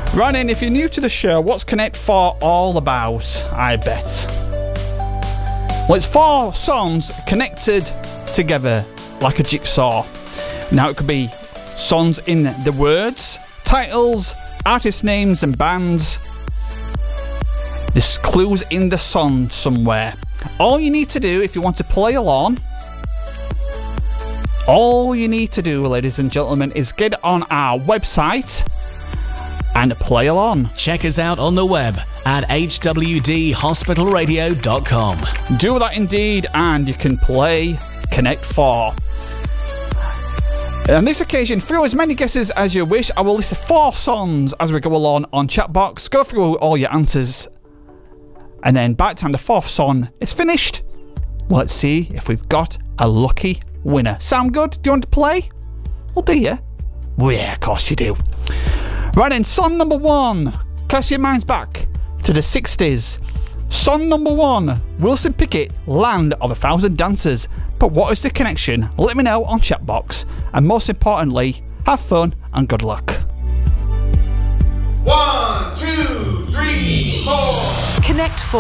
Right then, if you're new to the show, what's Connect 4 all about, I bet? Well, it's 4 songs connected together like a jigsaw. Now, it could be songs in the words, titles, artist names and bands. There's clues in the song somewhere. All you need to do if you want to play along, ladies and gentlemen, is get on our website and play along. Check us out on the web at hwdhospitalradio.com. Do that indeed, and you can play Connect 4. On this occasion, through as many guesses as you wish. I will list 4 songs as we go along on Chatbox. Go through all your answers, and then by the time the 4th song is finished, let's see if we've got a lucky winner. Sound good? Do you want to play? Well, do you? Well, yeah, of course you do. Right then, song number 1. Cast your minds back to the 60s. Song number 1, Wilson Pickett, Land of a Thousand Dancers. But what is the connection? Let me know on Chatbox. And most importantly, have fun and good luck. 1, 2, 3, 4. Connect 4.